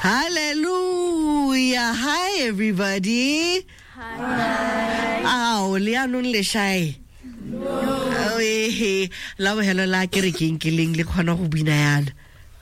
Hallelujah. Hi, everybody. Hi. Ow, leanong le shy. No. Hey, la bo hello la ke re ke nkileng le khona go bina yana.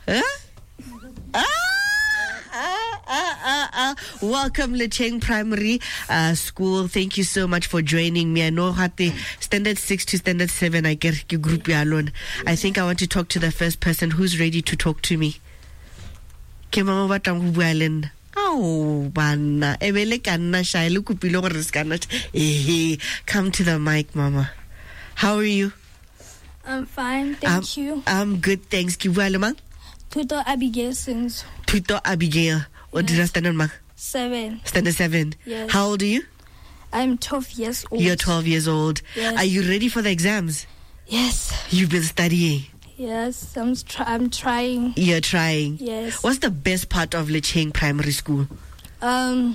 Welcome Lecheng Primary School. Thank you so much for joining me. I know at the standard 6 to standard 7 I get group alone. I think I want to talk to the first person who's ready to talk to me. Ke mama batang go bua le nna. Au bana ebele kana shy le kupile gore se kana. Come to the mic, mama. How are you? I'm fine, thank you. I'm good, thanks. Ke bua le mang? Tuto Abigail Sings. Tuto Abigail. What did I standard mark? 7. Standard 7. Yes. How old are you? I'm 12 years old. You're 12 years old. Yes. Are you ready for the exams? Yes. You've been studying. Yes, I'm trying. You're trying. Yes. What's the best part of Lecheng Primary School? The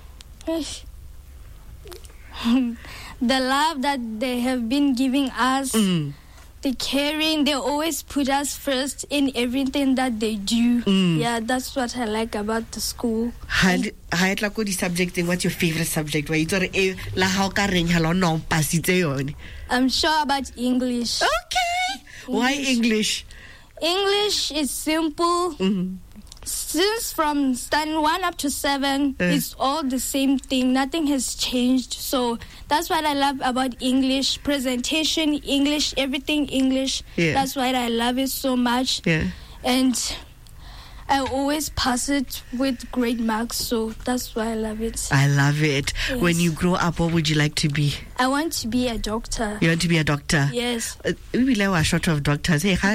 love that they have been giving us. The caring, they always put us first in everything that they do. Yeah, that's what I like about the school. What's your favorite subject? I'm sure about English. Okay. Why English? English is simple. Since from standard 1 up to 7, it's all the same thing. Nothing has changed. So that's what I love about English. Presentation, English, everything English. Yeah. That's why I love it so much. Yeah. And I always pass it with great marks. So that's why I love it. I love it. Yes. When you grow up, what would you like to be? I want to be a doctor. You want to be a doctor? Yes. We are short of doctors. Hey,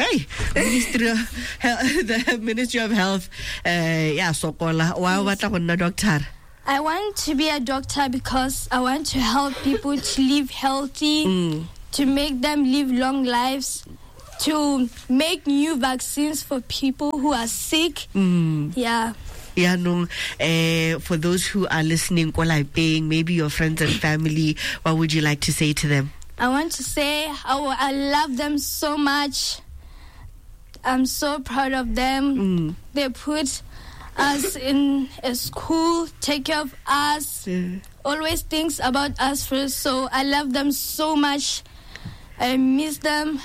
the Ministry of Health. Sokola. Why want a doctor? I want to be a doctor because I want to help people to live healthy, to make them live long lives, to make new vaccines for people who are sick. Yeah. For those who are listening, maybe your friends and family, what would you like to say to them? I want to say I love them so much. I'm so proud of them. They put us in a school, take care of us, always thinks about us first. So I love them so much. I miss them.